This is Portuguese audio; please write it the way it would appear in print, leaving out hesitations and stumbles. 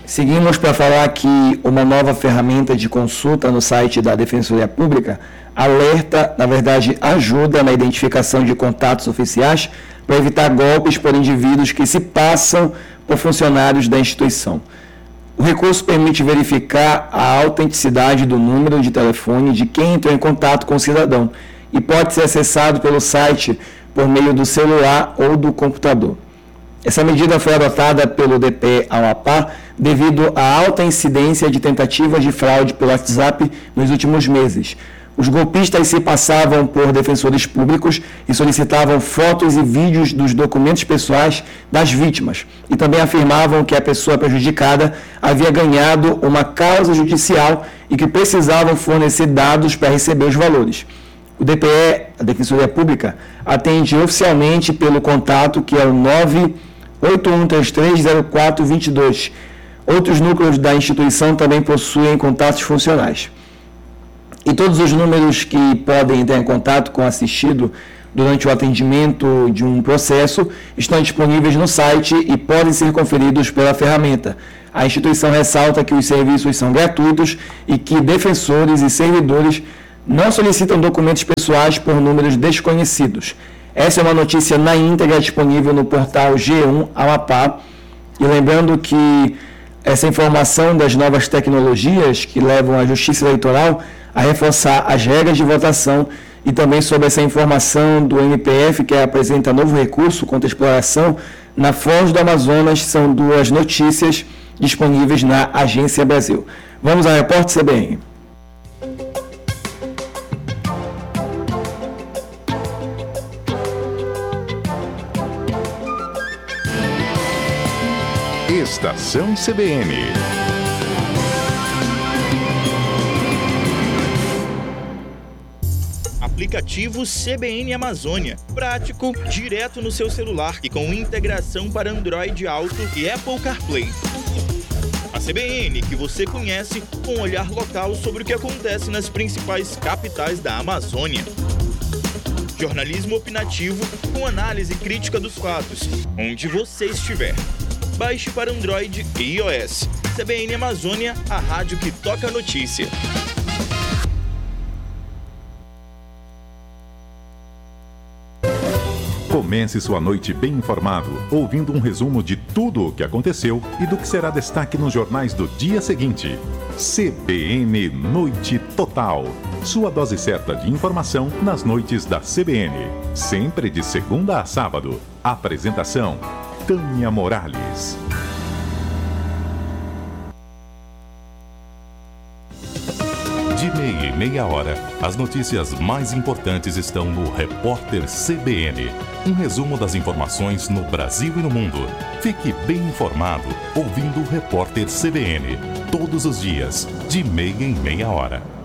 Seguimos para falar que uma nova ferramenta de consulta no site da Defensoria Pública alerta, na verdade, ajuda na identificação de contatos oficiais para evitar golpes por indivíduos que se passam por funcionários da instituição. O recurso permite verificar a autenticidade do número de telefone de quem entrou em contato com o cidadão e pode ser acessado pelo site por meio do celular ou do computador. Essa medida foi adotada pelo DPE Amapá devido à alta incidência de tentativas de fraude pelo WhatsApp nos últimos meses. Os golpistas se passavam por defensores públicos e solicitavam fotos e vídeos dos documentos pessoais das vítimas e também afirmavam que a pessoa prejudicada havia ganhado uma causa judicial e que precisavam fornecer dados para receber os valores. O DPE, a Defensoria Pública, atende oficialmente pelo contato que é o 981330422. Outros núcleos da instituição também possuem contatos funcionais. E todos os números que podem entrar em contato com o assistido durante o atendimento de um processo estão disponíveis no site e podem ser conferidos pela ferramenta. A instituição ressalta que os serviços são gratuitos e que defensores e servidores não solicitam documentos pessoais por números desconhecidos. Essa é uma notícia na íntegra disponível no portal G1 Amapá. E lembrando que essa informação das novas tecnologias que levam a Justiça Eleitoral a reforçar as regras de votação e também sobre essa informação do MPF que apresenta novo recurso contra a exploração na Foz do Amazonas, são duas notícias disponíveis na Agência Brasil. Vamos ao repórter CBN. Estação CBN. Aplicativo CBN Amazônia. Prático, direto no seu celular e com integração para Android Auto e Apple CarPlay. A CBN que você conhece com um olhar local sobre o que acontece nas principais capitais da Amazônia. Jornalismo opinativo com análise crítica dos fatos, onde você estiver. Baixe para Android e iOS. CBN Amazônia, a rádio que toca a notícia. Comece sua noite bem informado, ouvindo um resumo de tudo o que aconteceu e do que será destaque nos jornais do dia seguinte. CBN Noite Total. Sua dose certa de informação nas noites da CBN. Sempre de segunda a sábado. Apresentação: Tânia Morales. De meia e meia hora, as notícias mais importantes estão no Repórter CBN. Um resumo das informações no Brasil e no mundo. Fique bem informado ouvindo o Repórter CBN. Todos os dias, de meia em meia hora.